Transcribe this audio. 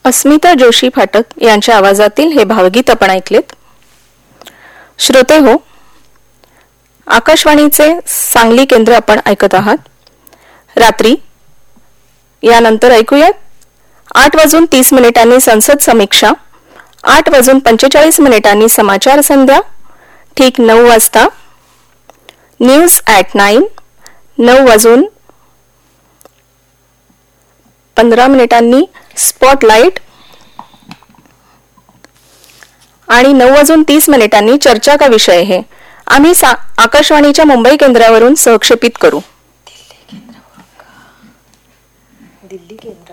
अस्मिता जोशी फाटक यांच्या आवाजातील हे भावगीत आपण ऐकलेत. श्रोते हो, आकाशवाणीचे सांगली केंद्र आपण ऐकत आहात. रात्री यानंतर ऐकूयात 8:30 संसद समीक्षा, 8:45 समाचार संध्या, ठीक 9 वाजता न्यूज ॲट 9, 9:15 स्पॉटलाइट आणि 9:30 चर्चा का विषय है आम्ही आकाशवाणीच्या मुंबई केंद्रावरून सहक्षेपित करू. दिल्ली केंद्र